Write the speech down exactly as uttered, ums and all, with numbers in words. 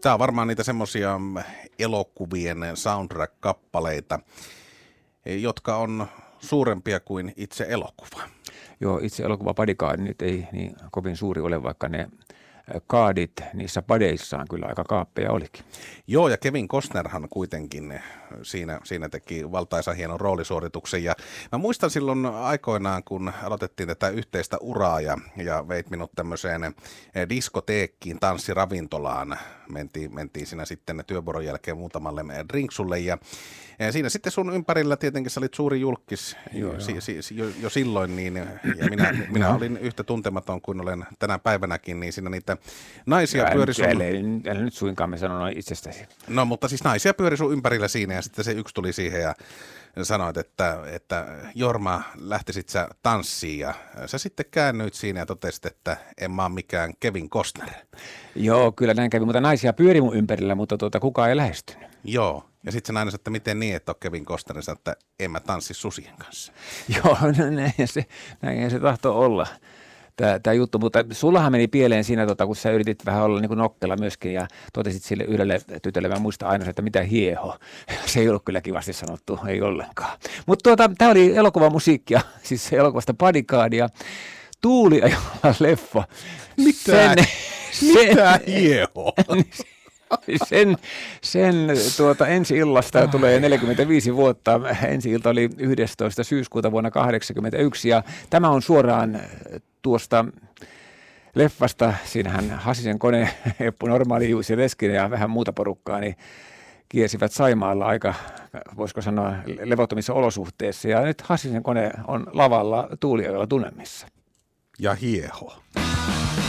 Tämä on varmaan niitä semmoisia elokuvien soundtrack-kappaleita, jotka on suurempia kuin itse elokuva. Joo, itse elokuva Bodyguard nyt ei niin kovin suuri ole, vaikka ne kaadit niissä padeissaan kyllä aika kaappeja olikin. Joo, ja Kevin Costnerhan kuitenkin siinä, siinä teki valtaisa hienon roolisuorituksen. Ja mä muistan silloin aikoinaan, kun aloitettiin tätä yhteistä uraa ja, ja veit minut tämmöiseen diskoteekkiin, tanssiravintolaan. Mentiin, mentiin siinä sitten työvuoron jälkeen muutamalle drinksulle ja Ja siinä sitten sun ympärillä tietenkin sä olit suuri julkis joo, si, si, si, jo, jo silloin, niin, ja minä, minä olin yhtä tuntematon kuin olen tänä päivänäkin, niin siinä niitä naisia pyöri sun... Älä, älä nyt suinkaan me sano noin itsestäsi. No, mutta siis naisia pyöri sun ympärillä siinä, ja sitten se yksi tuli siihen ja sanoit, että, että Jorma, lähtisit sä tanssiin, ja sä sitten käännyit siinä ja totesit, että en mä ole mikään Kevin Costner. Joo, kyllä näin kävi, mutta naisia pyöri mun ympärillä, mutta tuota, kukaan ei lähestynyt. Joo. Ja sitten se nainen sanoi, että miten niin, että on Kevin Costner, että en mä tanssi susien kanssa. Joo, no näin se, näin se tahtoo olla, tämä, tämä juttu. Mutta sullahan meni pieleen siinä, tota, kun sä yritit vähän olla niin kuin nokkela myöskin ja totesit sille yhdelle tytölle, mä muistan aina, että mitä hieho. Se ei ollut kyllä kivasti sanottu, ei ollenkaan. Mutta tuota, tämä oli elokuvamusiikkia, siis elokuvasta Bodyguard ja Tuuli ajalla leffa. Mitä? Sen, mitä sen, hieho? Sen, sen tuota, ensi-illasta tulee neljäkymmentäviisi vuotta. Ensi-ilta oli yhdestoista syyskuuta vuonna kahdeksankymmentäyksi ja tämä on suoraan tuosta leffasta. Siinähän Hasisen kone, Eppu Normaali, Jussi Leskinen ja vähän muuta porukkaa niin kiersivät Saimaalla aika, voisiko sanoa, levottomissa olosuhteissa. Ja nyt Hasisen kone on lavalla Tuuliajolla tunnelmissa. Ja hieho.